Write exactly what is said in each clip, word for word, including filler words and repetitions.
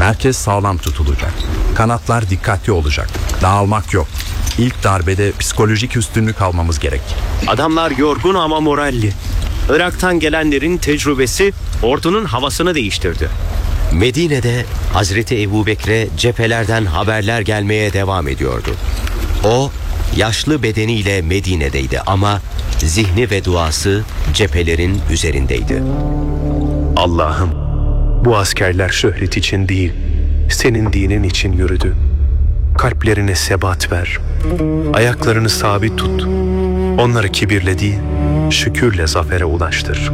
Merkez sağlam tutulacak. Kanatlar dikkatli olacak. Dağılmak yok. İlk darbede psikolojik üstünlük almamız gerek. Adamlar yorgun ama moralli. Irak'tan gelenlerin tecrübesi ordunun havasını değiştirdi. Medine'de Hazreti Ebubekir'e cephelerden haberler gelmeye devam ediyordu. O yaşlı bedeniyle Medine'deydi ama zihni ve duası cephelerin üzerindeydi. Allah'ım, bu askerler şöhret için değil, senin dinin için yürüdü. Kalplerine sebat ver. Ayaklarını sabit tut. Onları kibirle değil, şükürle zafere ulaştır.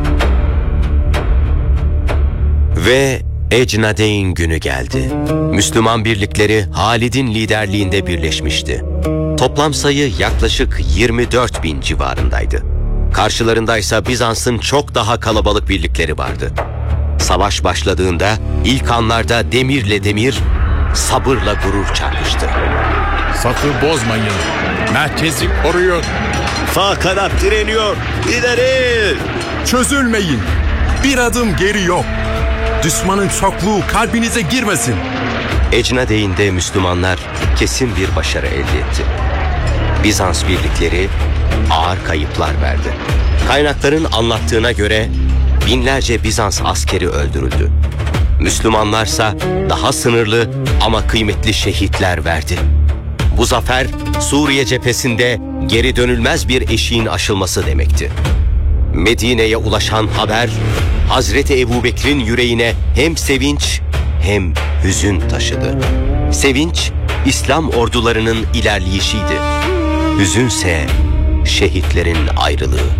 Ve Ecnadeyn günü geldi. Müslüman birlikleri Halid'in liderliğinde birleşmişti. Toplam sayı yaklaşık yirmi dört bin civarındaydı. Karşılarındaysa Bizans'ın çok daha kalabalık birlikleri vardı. Savaş başladığında ilk anlarda demirle demir, sabırla gurur çarpıştı. Safı bozmayın. Merkezi koruyun. Sağ kanat direniyor. İleri! Çözülmeyin. Bir adım geri yok. Düşmanın çokluğu kalbinize girmesin. Ecnadeyn'de Müslümanlar kesin bir başarı elde etti. Bizans birlikleri ağır kayıplar verdi. Kaynakların anlattığına göre binlerce Bizans askeri öldürüldü. Müslümanlarsa daha sınırlı ama kıymetli şehitler verdi. Bu zafer Suriye cephesinde geri dönülmez bir eşiğin aşılması demekti. Medine'ye ulaşan haber Hazreti Ebubekir'in yüreğine hem sevinç hem hüzün taşıdı. Sevinç İslam ordularının ilerleyişiydi. Hüzünse şehitlerin ayrılığı.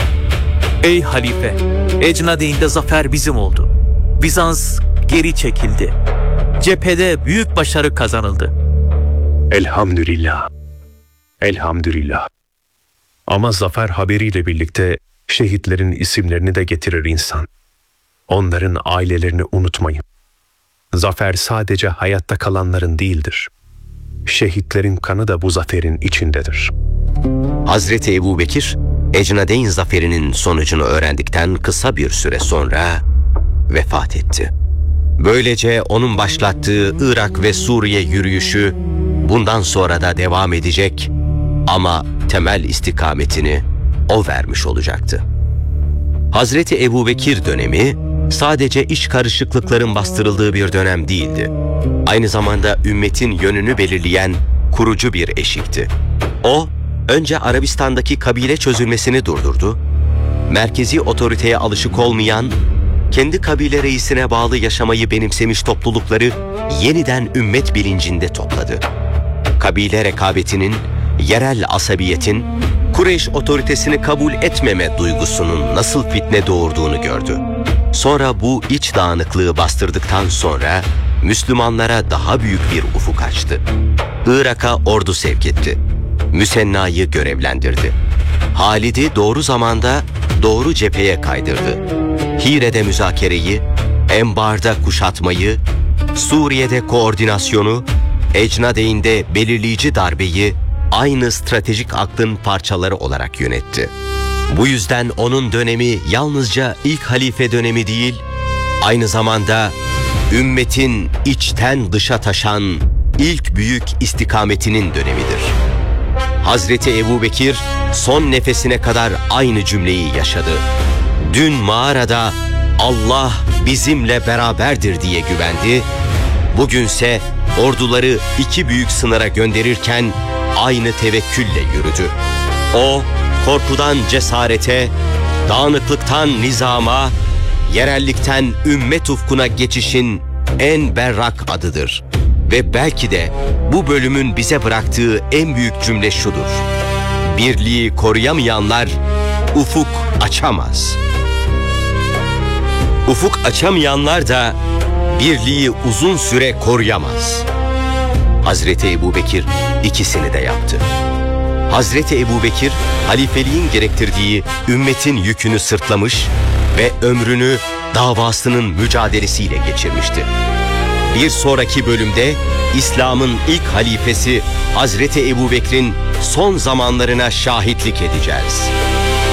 Ey halife, Ecnadeyn'de zafer bizim oldu. Bizans geri çekildi. Cephede büyük başarı kazanıldı. Elhamdülillah. Elhamdülillah. Ama zafer haberiyle birlikte şehitlerin isimlerini de getirir insan. Onların ailelerini unutmayın. Zafer sadece hayatta kalanların değildir. Şehitlerin kanı da bu zaferin içindedir. Hazreti Ebubekir, Ecnadeyn zaferinin sonucunu öğrendikten kısa bir süre sonra vefat etti. Böylece onun başlattığı Irak ve Suriye yürüyüşü bundan sonra da devam edecek ama temel istikametini o vermiş olacaktı. Hazreti Ebubekir dönemi sadece iç karışıklıkların bastırıldığı bir dönem değildi. Aynı zamanda ümmetin yönünü belirleyen kurucu bir eşikti. O, önce Arabistan'daki kabile çözülmesini durdurdu. Merkezi otoriteye alışık olmayan, kendi kabile reisine bağlı yaşamayı benimsemiş toplulukları yeniden ümmet bilincinde topladı. Kabile rekabetinin, yerel asabiyetin, Kureyş otoritesini kabul etmeme duygusunun nasıl fitne doğurduğunu gördü. Sonra bu iç dağınıklığı bastırdıktan sonra Müslümanlara daha büyük bir ufuk açtı. Irak'a ordu sevk etti. Müsenna'yı görevlendirdi. Halid'i doğru zamanda doğru cepheye kaydırdı. Hire'de müzakereyi, Enbar'da kuşatmayı, Suriye'de koordinasyonu, Ecnadeyn'de belirleyici darbeyi aynı stratejik aklın parçaları olarak yönetti. Bu yüzden onun dönemi yalnızca ilk halife dönemi değil, aynı zamanda ümmetin içten dışa taşan ilk büyük istikametinin dönemidir. Hazreti Ebubekir son nefesine kadar aynı cümleyi yaşadı. Dün mağarada Allah bizimle beraberdir diye güvendi, bugünse orduları iki büyük sınıra gönderirken aynı tevekkülle yürüdü. O, korkudan cesarete, dağınıklıktan nizama, yerellikten ümmet ufkuna geçişin en berrak adıdır. Ve belki de bu bölümün bize bıraktığı en büyük cümle şudur: birliği koruyamayanlar ufuk açamaz. Ufuk açamayanlar da birliği uzun süre koruyamaz. Hazreti Ebubekir ikisini de yaptı. Hazreti Ebubekir, halifeliğin gerektirdiği ümmetin yükünü sırtlamış ve ömrünü davasının mücadelesiyle geçirmişti. Bir sonraki bölümde İslam'ın ilk halifesi Hazreti Ebubekir'in son zamanlarına şahitlik edeceğiz.